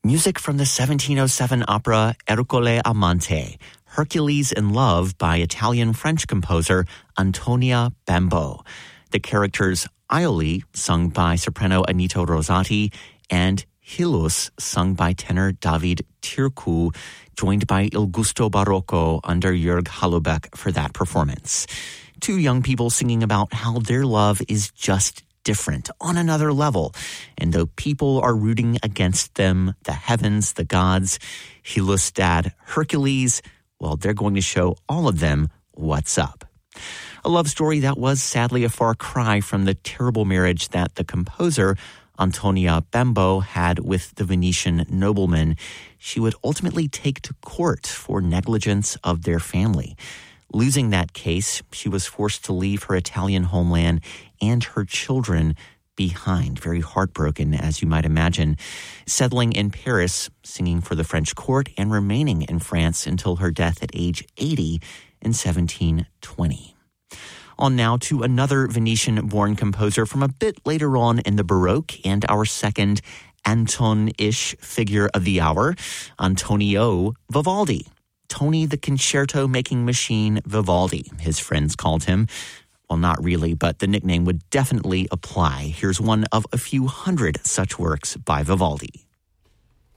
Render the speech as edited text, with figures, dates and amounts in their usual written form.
Music from the 1707 opera Ercole Amante, Hercules in Love by Italian-French composer Antonia Bembo. The characters Iole, sung by soprano Anita Rosati, and Hylas, sung by tenor David Tircu, joined by Il Gusto Barocco under Jörg Hallubeck for that performance. Two young people singing about how their love is just different, on another level. And though people are rooting against them, the heavens, the gods, Hylas' dad, Hercules, well, they're going to show all of them what's up. A love story that was sadly a far cry from the terrible marriage that the composer, Antonia Bembo, had with the Venetian nobleman. She would ultimately take to court for negligence of their family. Losing that case, she was forced to leave her Italian homeland and her children behind, very heartbroken, as you might imagine, settling in Paris, singing for the French court, and remaining in France until her death at age 80 in 1720. On now to another Venetian-born composer from a bit later on in the Baroque, and our second Anton-ish figure of the hour, Antonio Vivaldi. Tony the concerto-making machine Vivaldi, his friends called him. Well, not really, but the nickname would definitely apply. Here's one of a few hundred such works by Vivaldi.